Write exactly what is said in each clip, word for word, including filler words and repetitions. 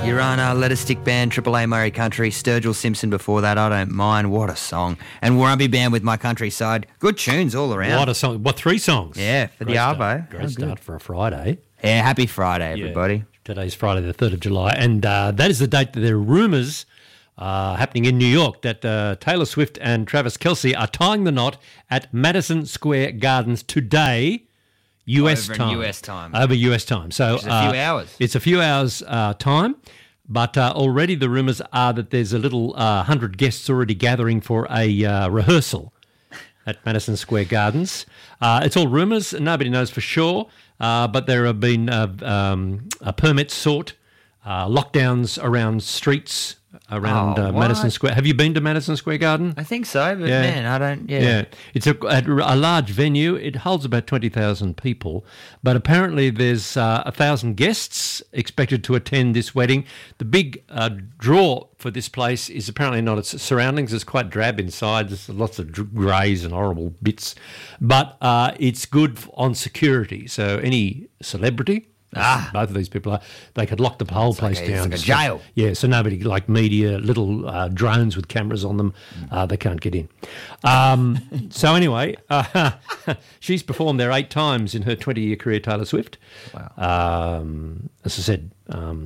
Your Honour, Let Us Stick Band, Triple A Murray Country, Sturgill Simpson before that, I Don't Mind, what a song. And Warumpi Band with My Countryside. Good tunes all around. What a song. What, three songs? Yeah, for Great the start. Arvo. Great Oh, start good. for a Friday. Yeah, happy Friday, everybody. Yeah. Today's Friday the third of July, and uh, that is the date that there are rumours uh, happening in New York that uh, Taylor Swift and Travis Kelce are tying the knot at Madison Square Gardens today, U S Over in time. U S time. Over U S time. So Which is a few uh, hours. It's a few hours uh, time, but uh, already the rumours are that there's a little uh, hundred guests already gathering for a uh, rehearsal at Madison Square Gardens. Uh, it's all rumours. Nobody knows for sure, uh, but there have been uh, um, uh, permits sought, uh, lockdowns around streets around Oh, uh, Madison what? Square. Have you been to Madison Square Garden? I think so, but Yeah. man, I don't, yeah. Yeah, it's a, a large venue. It holds about twenty thousand people, but apparently there's uh, one thousand guests expected to attend this wedding. The big uh, draw for this place is apparently not its surroundings. It's quite drab inside. There's lots of dr- greys and horrible bits, but uh, it's good on security. So any celebrity... Ah. Both of these people are. They could lock the whole place like a- it's down. like a jail. Yeah, so nobody, like media, little uh, drones with cameras on them, uh, they can't get in. Um, so anyway, uh, she's performed there eight times in her twenty-year career, Taylor Swift. Wow. Um, as I said, um,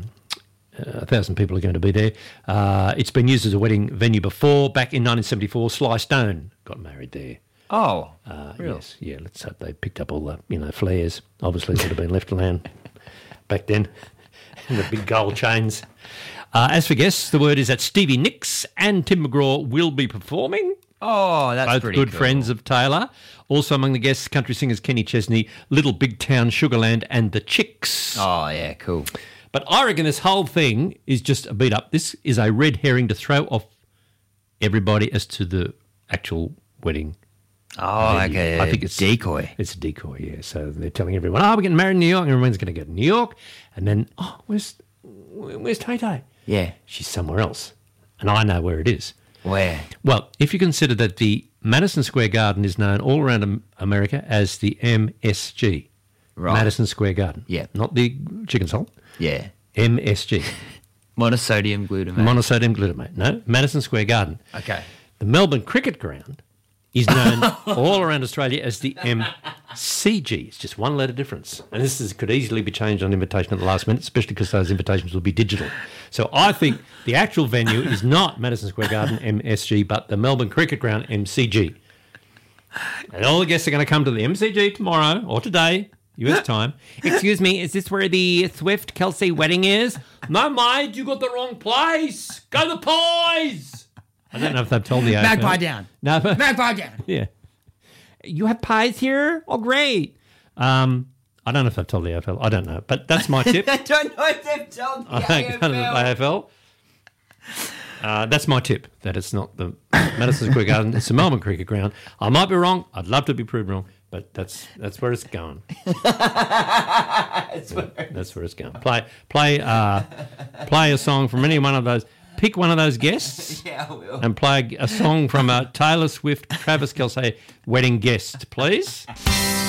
a thousand people are going to be there. Uh, it's been used as a wedding venue before. Back in nineteen seventy-four, Sly Stone got married there. Oh, Uh, real? Yes, yeah. Let's hope they picked up all the, you know, flares. Obviously, would have been left alone back then. And the big gold chains. Uh, as for guests, the word is that Stevie Nicks and Tim McGraw will be performing. Oh, that's Both pretty good cool. friends of Taylor. Also among the guests, country singers Kenny Chesney, Little Big Town Sugarland, and the Chicks. Oh, yeah, cool. But I reckon this whole thing is just a beat up. This is a red herring to throw off everybody as to the actual wedding. Oh, like a I think it's decoy. It's a decoy, yeah. So they're telling everyone, oh, we're getting married in New York, and everyone's going to go to New York. And then, oh, where's where's Tay-Tay? Yeah. She's somewhere else. And I know where it is. Where? Well, if you consider that the Madison Square Garden is known all around Am- America as the M S G. Right. Madison Square Garden. Yeah. Not the chicken salt. Yeah. M S G. Monosodium glutamate. Monosodium glutamate. No, Madison Square Garden. Okay. The Melbourne Cricket Ground is known all around Australia as the M C G. It's just one letter difference. And this is, could easily be changed on invitation at the last minute, especially because those invitations will be digital. So I think the actual venue is not Madison Square Garden M S G, but the Melbourne Cricket Ground M C G. And all the guests are going to come to the M C G tomorrow or today, U S time. Excuse me, is this where the Swift Kelsey wedding is? No, mate, you got the wrong place. Go the Pies. I don't know if they've told the A F L. Magpie down. No, but Magpie down. yeah. You have pies here? Oh, great. Um, I don't know if they've told the A F L. I don't know, but that's my tip. I don't know if they've told the I don't know the A F L. Uh, that's my tip, that it's not the Madison Square Garden, it's the Melbourne Cricket Ground. I might be wrong. I'd love to be proved wrong, but that's that's where it's going. That's where- That's where it's going. Play play uh, play a song from any one of those. Pick one of those guests Yeah, I will. and play a song from a Taylor Swift, Travis Kelce wedding guest, please.